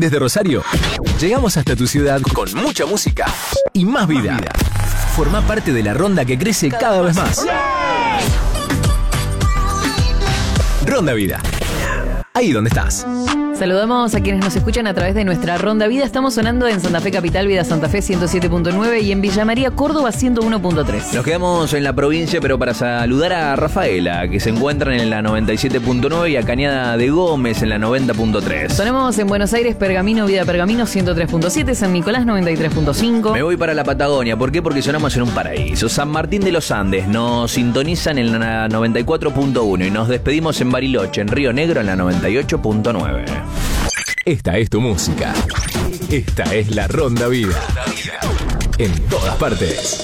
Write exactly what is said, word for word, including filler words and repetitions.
Desde Rosario, llegamos hasta tu ciudad con mucha música y más vida. Más vida. Forma parte de la ronda que crece cada vez más. Ronda Vida. Ahí donde estás. Saludamos a quienes nos escuchan a través de nuestra Ronda Vida. Estamos sonando en Santa Fe Capital, Vida Santa Fe ciento siete punto nueve y en Villa María, Córdoba ciento uno punto tres. Nos quedamos en la provincia, pero para saludar a Rafaela, que se encuentran en la noventa y siete punto nueve, y a Cañada de Gómez en la noventa punto tres. Sonamos en Buenos Aires, Pergamino, Vida Pergamino ciento tres punto siete, San Nicolás noventa y tres punto cinco. Me voy para la Patagonia. ¿Por qué? Porque sonamos en un paraíso. San Martín de los Andes nos sintonizan en la noventa y cuatro punto uno y nos despedimos en Bariloche, en Río Negro, en la noventa y ocho punto nueve. Esta es tu música. Esta es la Ronda Vida. En todas partes.